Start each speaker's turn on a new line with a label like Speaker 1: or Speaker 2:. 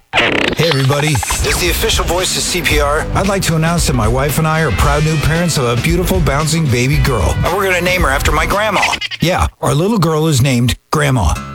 Speaker 1: Hey everybody, as the official voice of CPR, I'd like to announce that my wife and I are proud new parents of a beautiful bouncing baby girl. And we're going to name her after my grandma. Yeah, our little girl is named Grandma.